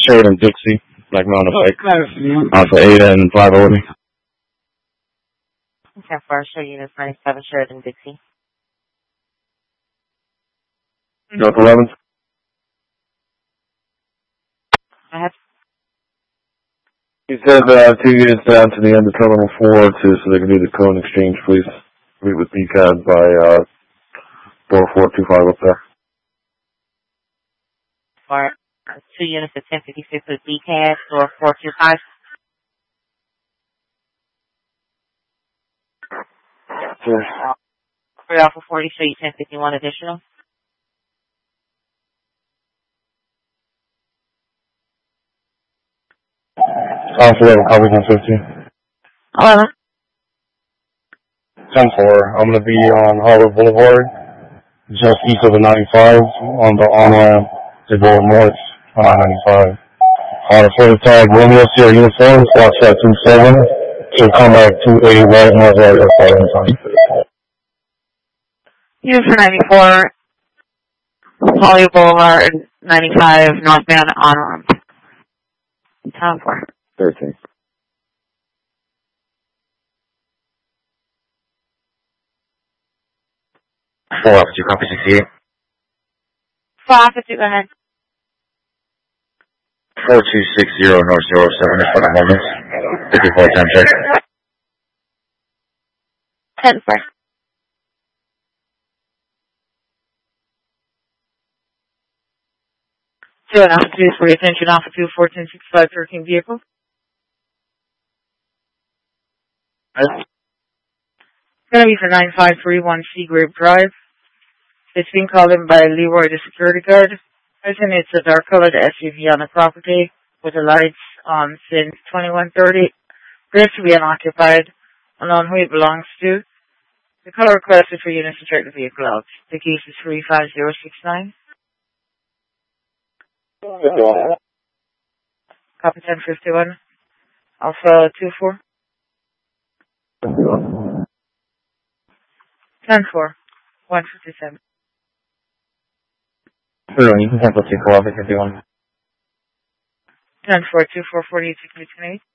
Sheridan Dixie, Black Mountain Lake. Alpha 8 and 5 over. 10-4, show units 97 Sheridan Dixie. North 11. I have. He said 2 units down to the end of Terminal 4 so they can do the cone exchange, please. Meet with BCAD by door 425 up there. For 2 units at 1056 with BCAD, door 425. Sure. 3 Alpha 40, show you 1051 additional. Alpha 11, copy 1050. 11. 10-4, I'm going to be on Harvard Boulevard, just east of the 95, on the on-ramp to go north on I-95. On a further tag, Romeo Sierra Uniform, Foxtrot 27, should come back 28 right, north right, or following time. Units for 94, Holly Boulevard, 95, northbound on-ramp. 10-4. 13. 4 Alpha 2, copy 68. 4 Alpha 2, go ahead. 4260 North 07 in front of moments. 54 time check. 10-4. Two and Alpha 2 for your attention, Alpha 2, 1465, 13 vehicle. It's going to be for 9531 Seagrape Drive. It's being called in by Leroy, the security guard. It's a dark colored SUV on the property with the lights on since 2130. Appears to be unoccupied. Unknown who it belongs to. The color requested for units to check the vehicle out. The case is 35069. Copy 1051. Alpha 24. 10-4. 157. You can cancel 24, Alpha 51. 10-4, 2440, 628.